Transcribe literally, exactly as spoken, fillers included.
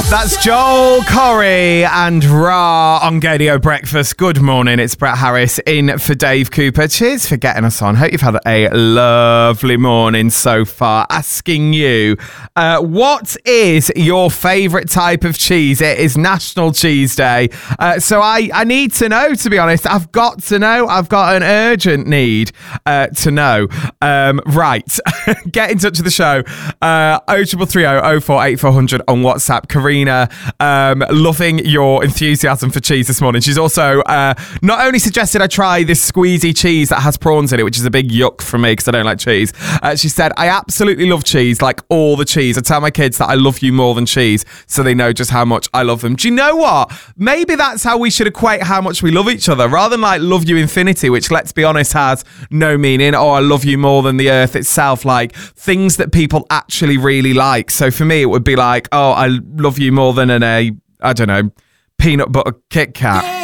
That's Joel Corey and Ra on Gadio Breakfast. Good morning, it's Brett Harris in for Dave Cooper. Cheers for getting us on. Hope you've had a lovely morning so far. Asking you, uh, what is your favourite type of cheese? It is National Cheese Day. Uh, so I, I need to know, to be honest. I've got to know. I've got an urgent need uh, to know. Um, right. Get in touch with the show. Uh, oh three three oh oh four eight four hundred on WhatsApp. Karina, um, loving your enthusiasm for cheese this morning. She's also uh, not only suggested I try this squeezy cheese that has prawns in it, which is a big yuck for me because I don't like cheese. Uh, she said, I absolutely love cheese, like all the cheese. I tell my kids that I love you more than cheese so they know just how much I love them. Do you know what? Maybe that's how we should equate how much we love each other rather than like love you infinity, which let's be honest has no meaning. Or I love you more than the earth itself. Like things that people actually really like. So for me, it would be like, oh, I love you more than an a, I don't know, peanut butter Kit Kat.